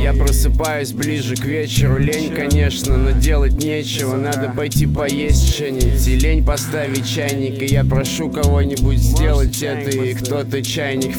Я просыпаюсь ближе к вечеру. Лень, конечно, но делать нечего. Надо пойти поесть что-нибудь и лень поставить чайник. И я прошу кого-нибудь сделать это, и кто-то чайник